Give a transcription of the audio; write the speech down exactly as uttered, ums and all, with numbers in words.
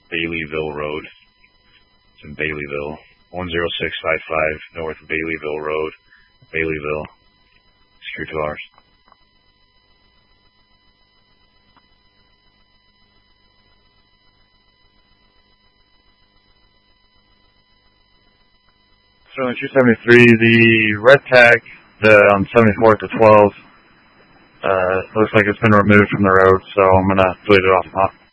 Baileyville Road. It's in Baileyville. one zero six five five North Baileyville Road, Baileyville. Secure two hours. So two seventy-three, the red tag the, on seventy-fourth to twelve uh, looks like it's been removed from the road, so I'm going to delete it off the map.